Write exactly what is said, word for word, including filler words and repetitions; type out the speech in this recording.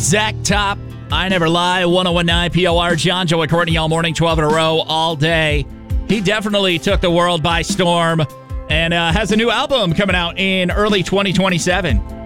Zach Top, I Never Lie, one oh one point nine P O R, John, Joe, and Courtney all morning, twelve in a row, all day. He definitely took the world by storm and uh, has a new album coming out in early twenty twenty-seven.